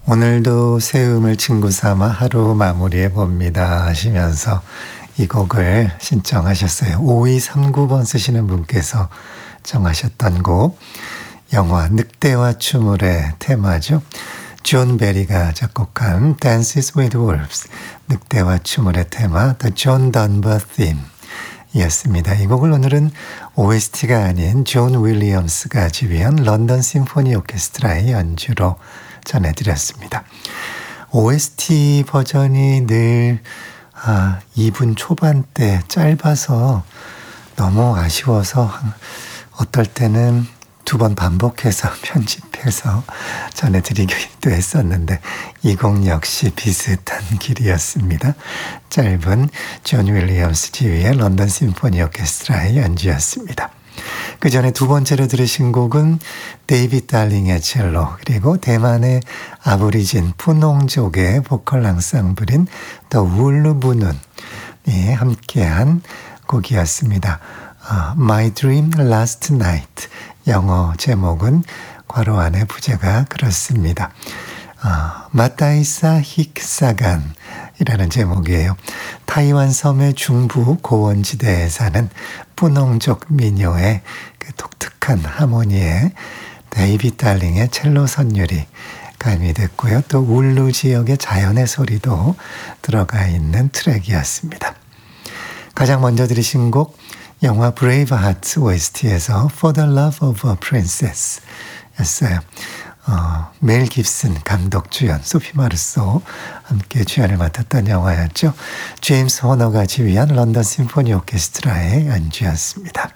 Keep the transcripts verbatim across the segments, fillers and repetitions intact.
오늘도 새 음을 친구 삼아 하루 마무리해 봅니다 하시면서 이 곡을 신청하셨어요. 오이삼구 번 쓰시는 분께서 정하셨던 곡, 영화 늑대와 춤을의 테마죠. 존 베리가 작곡한 Dances with Wolves, 늑대와 춤을의 테마 The John Denver Theme 이었습니다. 이 곡을 오늘은 오에스티가 아닌 존 윌리엄스가 지휘한 런던 심포니 오케스트라의 연주로 전해드렸습니다. 오에스티 버전이 늘 아, 이 분 초반대 짧아서 너무 아쉬워서 어떨 때는 두 번 반복해서 편집해서 전해드리기도 했었는데 이 곡 역시 비슷한 길이었습니다. 짧은 존 윌리엄스 지휘의 런던 심포니 오케스트라의 연주였습니다. 그 전에 두 번째로 들으신 곡은 데이빗 달링의 첼로, 그리고 대만의 아보리진 푸농족의 보컬 앙상블인 더 울루부눈이 함께한 곡이었습니다. uh, My Dream Last Night, 영어 제목은 괄호 안에 부제가 그렇습니다. 어, 마타이사 힉사간이라는 제목이에요. 타이완 섬의 중부 고원지대에 사는 푸농족 민요의 그 독특한 하모니에 데이빗 달링의 첼로 선율이 가미됐고요. 또 울루 지역의 자연의 소리도 들어가 있는 트랙이었습니다. 가장 먼저 들으신 곡, 영화 브레이브 하트 오에스티에서 For the Love of a Princess 였어요. 어, 멜 깁슨 감독 주연, 소피 마르소 함께 주연을 맡았던 영화였죠. 제임스 호너가 지휘한 런던 심포니 오케스트라의 연주였습니다.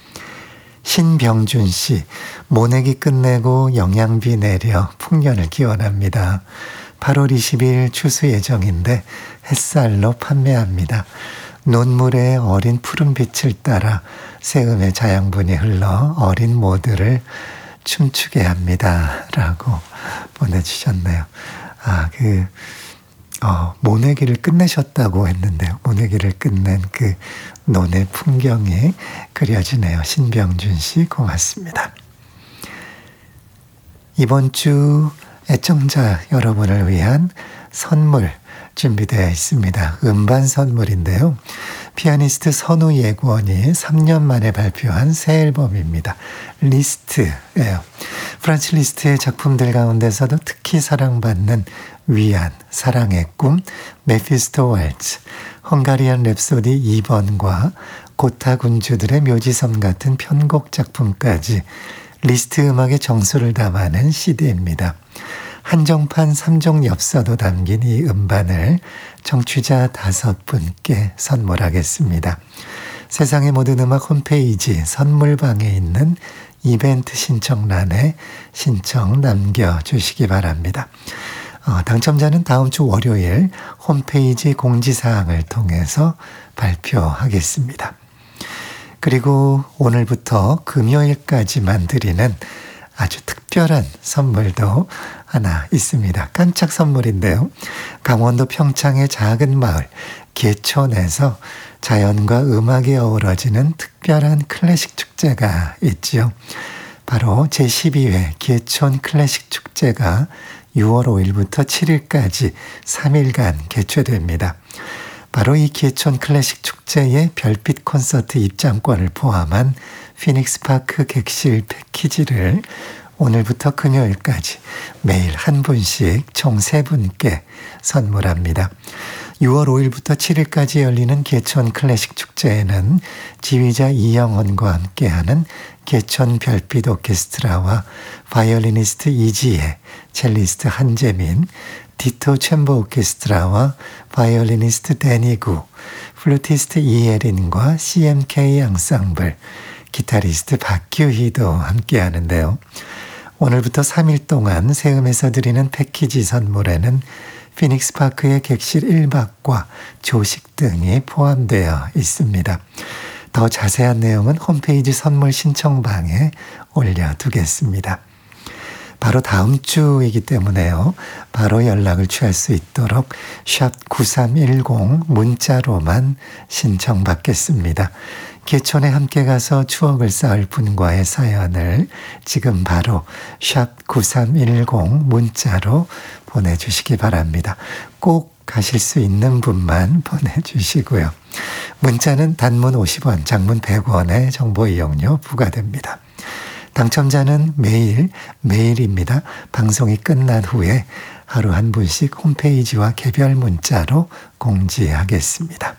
신병준 씨, 모내기 끝내고 영양비 내려 풍년을 기원합니다. 팔월 이십일 추수 예정인데 햇살로 판매합니다. 논물의 어린 푸른 빛을 따라 새음의 자양분이 흘러 어린 모두를 춤추게 합니다 라고 보내주셨네요. 아, 그 어, 모내기를 끝내셨다고 했는데요. 모내기를 끝낸 그 논의 풍경이 그려지네요. 신병준 씨 고맙습니다. 이번 주 애청자 여러분을 위한 선물 준비되어 있습니다. 음반 선물인데요. 피아니스트 선우 예권이 삼 년 만에 발표한 새 앨범입니다. 리스트예요. 프란츠 리스트의 작품들 가운데서도 특히 사랑받는 위안, 사랑의 꿈, 메피스토 왈츠, 헝가리안 랩소디 이 번과 고타 군주들의 묘지섬 같은 편곡 작품까지 리스트 음악의 정수를 담아낸 씨디입니다. 한정판 삼 종 엽서도 담긴 이 음반을 청취자 다섯 분께 선물하겠습니다. 세상의 모든 음악 홈페이지 선물방에 있는 이벤트 신청란에 신청 남겨주시기 바랍니다. 어, 당첨자는 다음 주 월요일 홈페이지 공지사항을 통해서 발표하겠습니다. 그리고 오늘부터 금요일까지만 드리는 아주 특별한 선물도 하나 있습니다. 깜짝 선물인데요. 강원도 평창의 작은 마을 개촌에서 자연과 음악이 어우러지는 특별한 클래식 축제가 있지요. 바로 제십이 회 개촌 클래식 축제가 유월 오일부터 칠일까지 삼 일간 개최됩니다. 바로 이 개촌 클래식 축제의 별빛 콘서트 입장권을 포함한 피닉스 파크 객실 패키지를 오늘부터 금요일까지 매일 한 분씩 총 세 분께 선물합니다. 유월 오일부터 칠일까지 열리는 개촌 클래식 축제에는 지휘자 이영헌과 함께하는 개촌 별빛 오케스트라와 바이올리니스트 이지혜, 첼리스트 한재민, 디토 챔버 오케스트라와 바이올리니스트 데니구, 플루티스트 이예린과 씨엠케이 앙상블, 기타리스트 박규희도 함께 하는데요. 오늘부터 삼 일 동안 세음에서 드리는 패키지 선물에는 피닉스 파크의 객실 일 박과 조식 등이 포함되어 있습니다. 더 자세한 내용은 홈페이지 선물 신청방에 올려두겠습니다. 바로 다음 주이기 때문에요. 바로 연락을 취할 수 있도록 샵 구삼일공 문자로만 신청받겠습니다. 개촌에 함께 가서 추억을 쌓을 분과의 사연을 지금 바로 샵 구삼일공 문자로 보내주시기 바랍니다. 꼭 가실 수 있는 분만 보내주시고요. 문자는 단문 오십 원, 장문 백 원의 정보 이용료 부과됩니다. 당첨자는 매일, 매일입니다. 방송이 끝난 후에 하루 한 분씩 홈페이지와 개별 문자로 공지하겠습니다.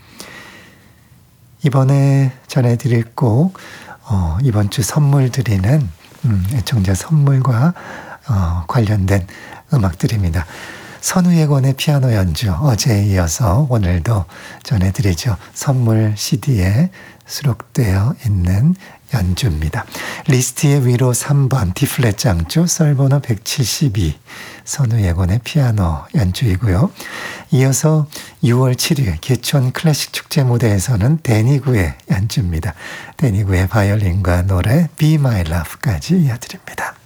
이번에 전해드릴 곡, 어, 이번 주 선물 드리는 음, 애청자 선물과 어, 관련된 음악들입니다. 선우예권의 피아노 연주, 어제에 이어서 오늘도 전해드리죠. 선물 씨디에 수록되어 있는 연주입니다. 리스트의 위로 삼 번 D플랫 장조 썰번호 백칠십이 선우예권의 피아노 연주이고요. 이어서 유월 칠일 개촌 클래식 축제 무대에서는 데니구의 연주입니다. 데니구의 바이올린과 노래 Be My Love까지 이어드립니다.